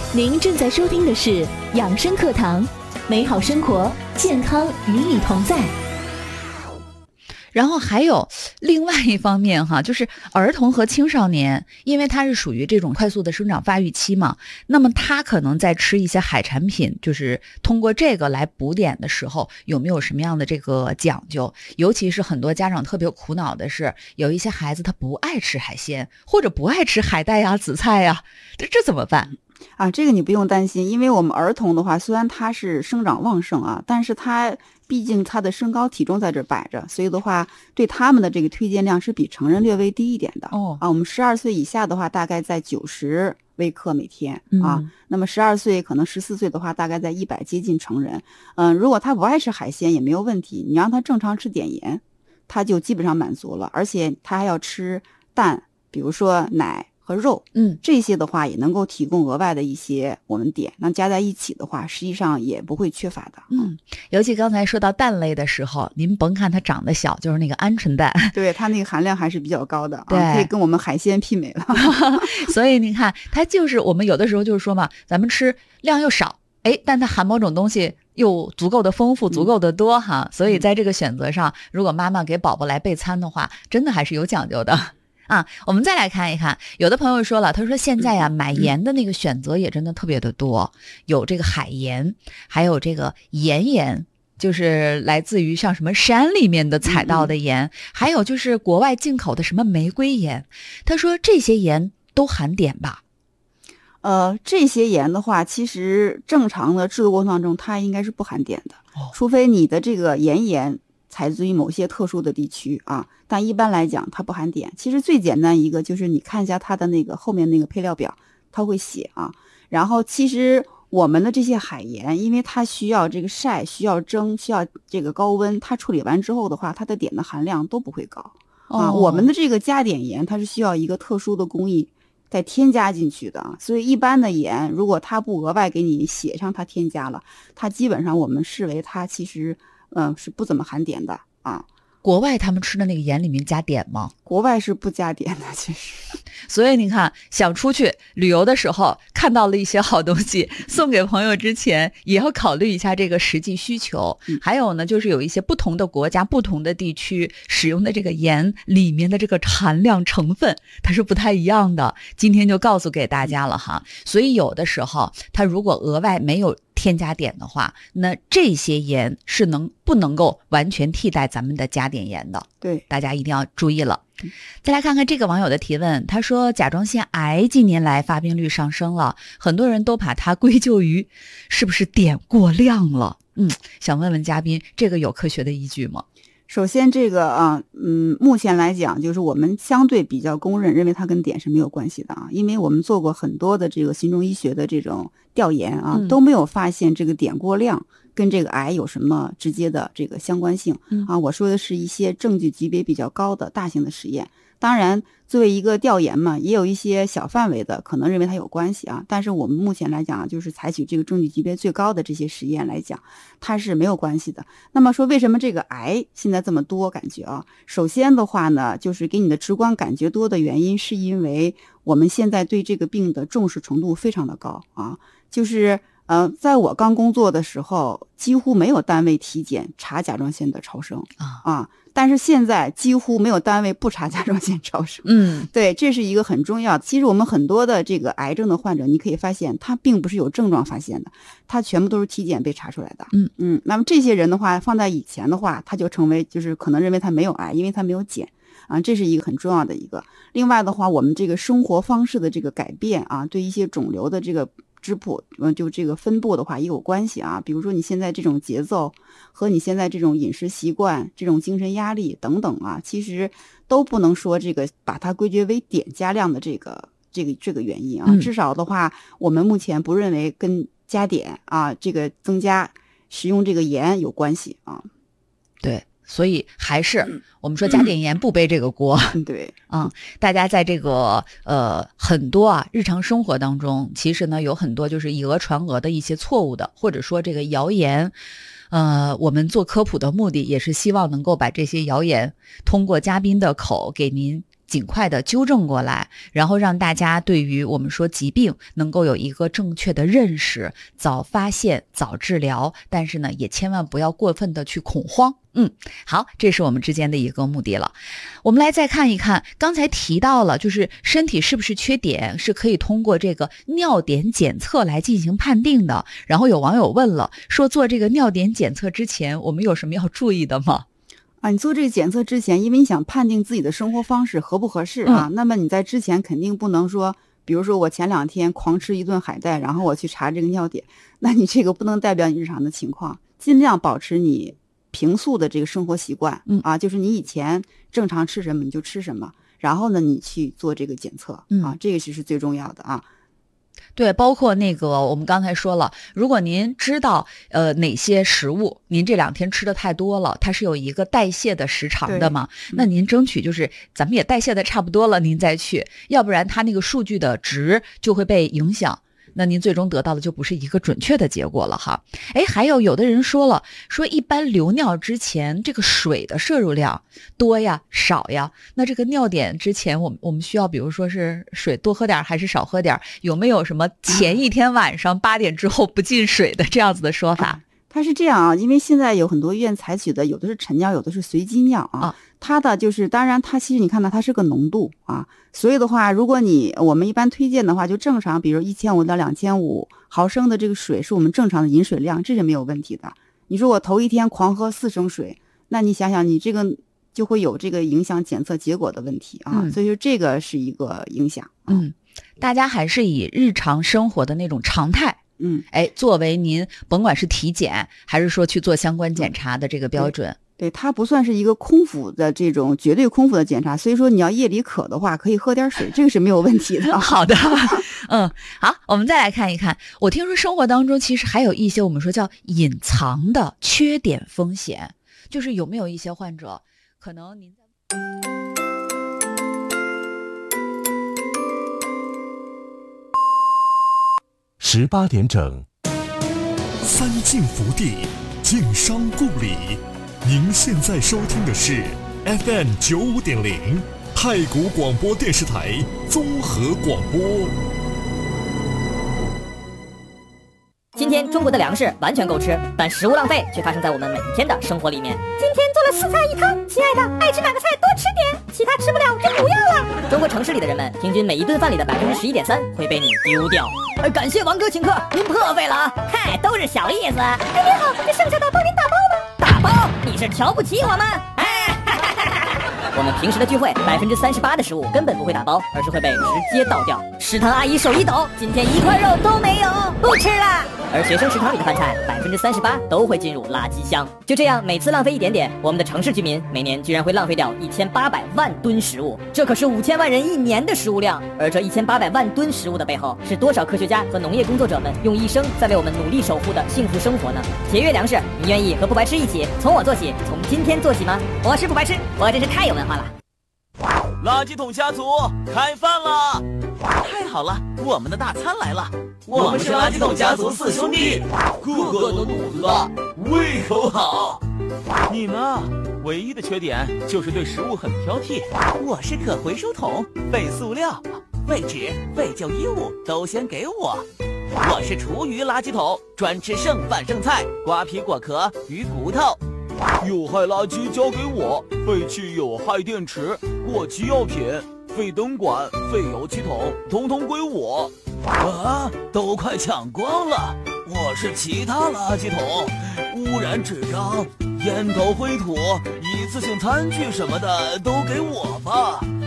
您正在收听的是养生课堂，美好生活，健康与你同在。 然后还有另外一方面哈，就是儿童和青少年，因为他是属于这种快速的生长发育期嘛，那么他可能在吃一些海产品，就是通过这个来补碘的时候，有没有什么样的这个讲究？尤其是很多家长特别苦恼的是，有一些孩子他不爱吃海鲜，或者不爱吃海带呀、紫菜呀，这怎么办？ 这个你不用担心，因为我们儿童的话，虽然他是生长旺盛啊，但是他毕竟他的身高体重在这摆着，所以的话，对他们的这个推荐量是比成人略微低一点的。我们12岁以下的话，大概在90微克每天啊。那么12岁可能14岁的话，大概在100，接近成人。如果他不爱吃海鲜也没有问题，你让他正常吃碘盐，他就基本上满足了，而且他还要吃蛋，比如说奶和肉，这些的话也能够提供额外的一些我们碘，那加在一起的话，实际上也不会缺乏的。 尤其刚才说到蛋类的时候，您甭看它长得小，就是那个鹌鹑蛋， 对，它那个含量还是比较高的， 对， 可以跟我们海鲜媲美了。 所以你看，它就是我们有的时候就是说嘛，咱们吃量又少，但它含某种东西又足够的丰富，足够的多哈。所以在这个选择上，如果妈妈给宝宝来备餐的话，真的还是有讲究的。我们再来看一看，有的朋友说了，他说现在呀，买盐的那个选择也真的特别的多，有这个海盐，还有这个盐，就是来自于像什么山里面的采到的盐，还有就是国外进口的什么玫瑰盐。他说这些盐都含碘吧？ 这些盐的话，其实正常的制作过程当中，它应该是不含碘的，除非你的这个盐采自于某些特殊的地区啊，但一般来讲它不含碘。其实最简单一个就是你看一下它的那个后面那个配料表，它会写啊。然后其实我们的这些海盐，因为它需要这个晒，需要蒸，需要这个高温，它处理完之后的话，它的碘的含量都不会高啊。我们的这个加碘盐，它是需要一个特殊的工艺再添加进去的，所以一般的盐如果它不额外给你写上它添加了，它基本上我们视为它其实是不怎么含碘的啊。 国外他们吃的那个盐里面加碘吗？ 国外是不加碘的，其实。 所以你看，想出去旅游的时候看到了一些好东西，送给朋友之前也要考虑一下这个实际需求。还有呢，就是有一些不同的国家、不同的地区使用的这个盐里面的这个含量成分，它是不太一样的。今天就告诉给大家了哈。所以有的时候，它如果额外没有添加碘的话，那这些盐是不能够完全替代咱们的加碘盐的。 对， 大家一定要注意了。再来看看这个网友的提问，他说甲状腺癌近年来发病率上升了，很多人都把它归咎于是不是碘过量了。想问问嘉宾，这个有科学的依据吗？ 首先这个目前来讲，就是我们相对比较公认为它跟碘是没有关系的啊，因为我们做过很多的这个行中医学的这种调研啊，都没有发现这个碘过量跟这个癌有什么直接的这个相关性啊。我说的是一些证据级别比较高的大型的实验，当然作为一个调研嘛，也有一些小范围的可能认为它有关系啊，但是我们目前来讲就是采取这个证据级别最高的这些实验来讲，它是没有关系的。那么说为什么这个癌现在这么多感觉啊？首先的话呢，就是给你的直观感觉多的原因是因为我们现在对这个病的重视程度非常的高啊，就是在我刚工作的时候，几乎没有单位体检查甲状腺的超声啊，但是现在几乎没有单位不查甲状腺超声。对，这是一个很重要的。其实我们很多的这个癌症的患者，你可以发现他并不是有症状发现的，他全部都是体检被查出来的。那么这些人的话，放在以前的话，他就成为就是可能认为他没有癌，因为他没有检啊，这是一个很重要的一个。另外的话，我们这个生活方式的这个改变啊，对一些肿瘤的这个质谱就这个分布的话也有关系啊。比如说你现在这种节奏和你现在这种饮食习惯、这种精神压力等等啊，其实都不能说这个把它归结为碘加量的这个原因啊。至少的话，我们目前不认为跟加碘啊这个增加使用这个盐有关系啊。 对，所以还是我们说加碘盐不背这个锅。 对， 大家在这个很多日常生活当中，其实呢有很多就是以讹传讹的一些错误的，或者说这个谣言。我们做科普的目的也是希望能够把这些谣言通过嘉宾的口给您尽快的纠正过来，然后让大家对于我们说疾病能够有一个正确的认识，早发现早治疗，但是呢也千万不要过分的去恐慌。好，这是我们之间的一个目的了。我们来再看一看，刚才提到了就是身体是不是缺碘是可以通过这个尿碘检测来进行判定的。然后有网友问了，说做这个尿碘检测之前我们有什么要注意的吗？ 你做这个检测之前，因为你想判定自己的生活方式合不合适啊，那么你在之前肯定不能说，比如说我前2天狂吃一顿海带，然后我去查这个尿碘，那你这个不能代表你日常的情况，尽量保持你平素的这个生活习惯就是你以前正常吃什么你就吃什么，然后呢你去做这个检测这个是最重要的啊。 对，包括那个我们刚才说了，如果您知道哪些食物您这2天吃的太多了，它是有一个代谢的时长的嘛，那您争取就是咱们也代谢的差不多了您再去，要不然它那个数据的值就会被影响，那您最终得到的就不是一个准确的结果了哈。还有的人说了，说一般留尿之前这个水的摄入量多呀少呀，那这个尿碘之前我们需要比如说是水多喝点还是少喝点，有没有什么前一天晚上8点之后不进水的这样子的说法？ 它是这样啊，因为现在有很多医院采取的有的是晨尿，有的是随机尿它的就是当然它其实你看到它是个浓度所以的话如果我们一般推荐的话就正常，比如1500到2500毫升的这个水是我们正常的饮水量，这是没有问题的。你说我头一天狂喝4升水，那你想想你这个就会有这个影响检测结果的问题所以说这个是一个影响大家还是以日常生活的那种常态作为您甭管是体检还是说去做相关检查的这个标准。 对，它不算是一个空腹的这种绝对空腹的检查，所以说你要夜里渴的话可以喝点水，这个是没有问题的。 好的好，我们再来看一看，我听说生活当中其实还有一些我们说叫隐藏的缺碘风险，就是有没有一些患者可能您在 18点整，三晋福地，晋商故里。您现在收听的是 FM 95.0太谷广播电视台综合广播。 今天中国的粮食完全够吃，但食物浪费却发生在我们每一天的生活里面。 今天做了4菜1汤，亲爱的，爱吃哪个菜多吃点，其他吃不了就不要了。 中国城市里的人们，平均每一顿饭里的11.3%会被你丢掉。感谢王哥请客，您破费了啊！嗨，都是小意思。 您好，这剩下的帮您打包吗？ 打包？你是瞧不起我们？我们平时的聚会，38%的食物根本不会打包，而是会被直接倒掉。食堂阿姨手一抖，今天1块肉都没有，不吃了。而学生食堂里的饭菜38%都会进入垃圾箱。就这样，每次浪费一点点，我们的城市居民每年居然会浪费掉1800万吨食物，这可是5000万人1年的食物量。而这1800万吨食物的背后，是多少科学家和农业工作者们用一生在为我们努力守护的幸福生活呢？节约粮食，你愿意和不白痴一起从我做起，从今天做起吗？我是不白痴，我真是太有文化了。 垃圾桶家族开饭了！太好了，我们的大餐来了！我们是垃圾桶家族4兄弟，个个都肚子大，胃口好。你呢？唯一的缺点就是对食物很挑剔。我是可回收桶，废塑料、废纸、废旧衣物都先给我。我是厨余垃圾桶，专吃剩饭剩菜、瓜皮果壳、鱼骨头。有害垃圾交给我，废弃有害电池、过期药品、废灯管、废油漆桶，统统归我。都快抢光了！我是其他垃圾桶，污染纸张、烟头灰土、一次性餐具什么的都给我吧。